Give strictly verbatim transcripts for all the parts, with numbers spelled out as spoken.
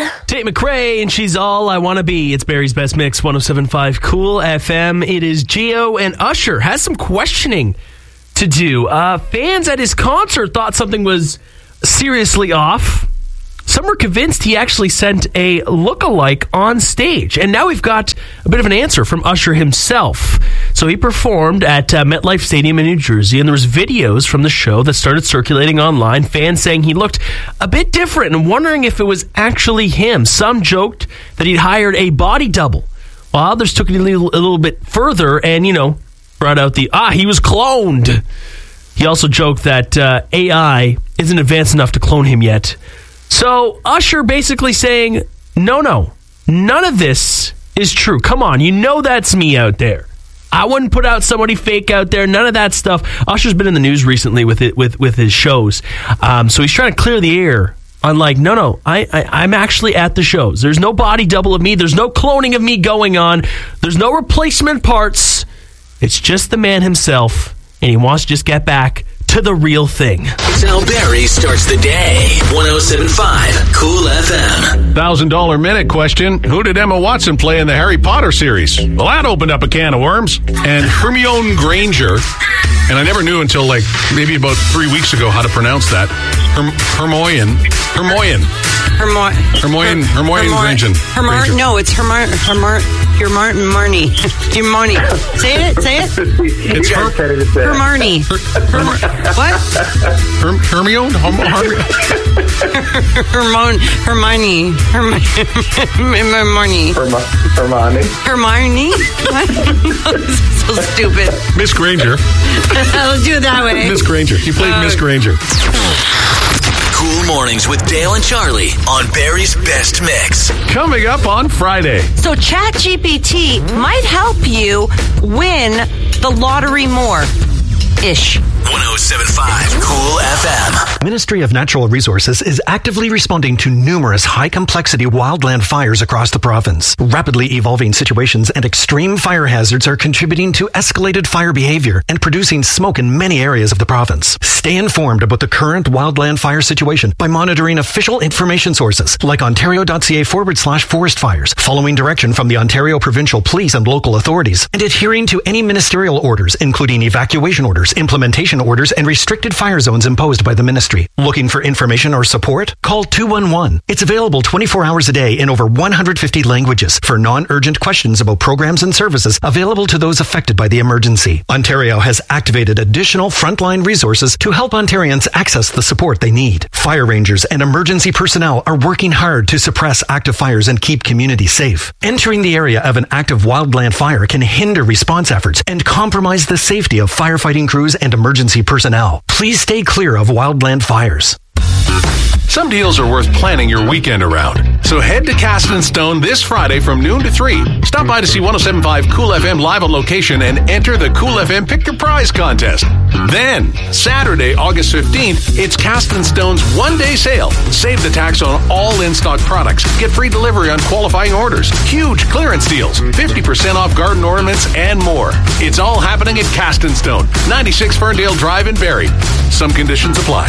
Tate McRae, and she's all I want to be. It's Barry's Best Mix, one oh seven point five Cool F M. It is Gio, and Usher has some questioning to do. Uh, fans at his concert thought something was seriously off. Some were convinced he actually sent a look-alike on stage. And now we've got a bit of an answer from Usher himself. So he performed at uh, MetLife Stadium in New Jersey, and there was videos from the show that started circulating online, fans saying he looked a bit different and wondering if it was actually him. Some joked that he'd hired a body double, while others took it a little, a little bit further and, you know, brought out the, ah, he was cloned. He also joked that uh, A I isn't advanced enough to clone him yet. So Usher basically saying, no, no, none of this is true. Come on, you know that's me out there. I wouldn't put out somebody fake out there. None of that stuff. Usher's been in the news recently with it, with, with his shows. Um, so he's trying to clear the air on like, no, no, I, I, I'm actually at the shows. There's no body double of me. There's no cloning of me going on. There's no replacement parts. It's just the man himself, and he wants to just get back to the real thing. It's how Barry starts the day. one oh seven point five Cool F M. one thousand dollars minute question. Who did Emma Watson play in the Harry Potter series? Well, that opened up a can of worms. And Hermione Granger, and I never knew until like maybe about three weeks ago how to pronounce that. Herm- Hermione. Hermione. Hermo- Hermione. Hermione Granger. Hermione. No, it's Hermione. Hermione. Hermione. Hermione. Hermione. Say it. Say it. It's Her- Hermione. Hermione. What? Herm- Hermione? Herm- Herm- Hermione. Hermione. Hermione. Hermione. Hermione. What? So stupid. Miss Granger. Let's do it that way. Miss Granger. You played uh, Miss Granger. Cool Mornings with Dale and Charlie on Barry's Best Mix. Coming up on Friday. So ChatGPT might help you win the lottery more. Ish. one oh seven point five Cool F M. Ministry of Natural Resources is actively responding to numerous high-complexity wildland fires across the province. Rapidly evolving situations and extreme fire hazards are contributing to escalated fire behavior and producing smoke in many areas of the province. Stay informed about the current wildland fire situation by monitoring official information sources like ontario.ca forward slash forest fires, following direction from the Ontario Provincial Police and local authorities, and adhering to any ministerial orders, including evacuation orders, implementation orders, and restricted fire zones imposed by the ministry. Looking for information or support? Call two one one. It's available twenty-four hours a day in over one hundred fifty languages for non-urgent questions about programs and services available to those affected by the emergency. Ontario has activated additional frontline resources to help Ontarians access the support they need. Fire rangers and emergency personnel are working hard to suppress active fires and keep communities safe. Entering the area of an active wildland fire can hinder response efforts and compromise the safety of firefighting crews and emergency personnel. Please stay clear of wildland fires. Some deals are worth planning your weekend around. So head to Caston Stone this Friday from noon to three. Stop by to see one oh seven point five Cool F M live on location and enter the Cool F M Pick Your Prize contest. Then, Saturday, August fifteenth, it's Caston Stone's one-day sale. Save the tax on all in-stock products. Get free delivery on qualifying orders. Huge clearance deals. fifty percent off garden ornaments and more. It's all happening at Caston Stone, ninety-six Ferndale Drive in Barrie. Some conditions apply.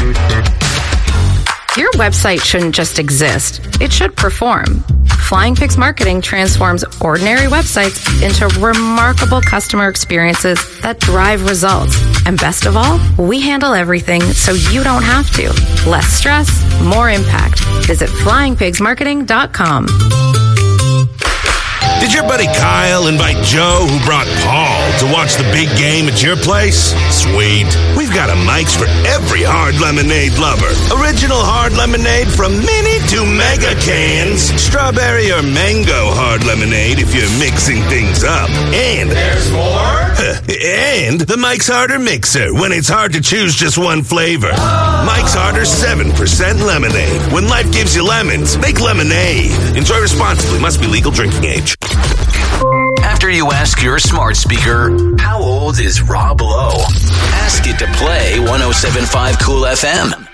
Your website shouldn't just exist. It should perform. Flying Pigs Marketing transforms ordinary websites into remarkable customer experiences that drive results. And best of all, we handle everything so you don't have to. Less stress, more impact. Visit flying pigs marketing dot com. Did your buddy Kyle invite Joe, who brought Paul, to watch the big game at your place? Sweet. We've got a Mike's for every hard lemonade lover. Original hard lemonade from mini to mega cans. Strawberry or mango hard lemonade if you're mixing things up. And there's more? And the Mike's Harder Mixer when it's hard to choose just one flavor. Oh. Mike's Harder seven percent lemonade. When life gives you lemons, make lemonade. Enjoy responsibly. Must be legal drinking age. After you ask your smart speaker, how old is Rob Lowe? Ask it to play one oh seven point five Cool F M.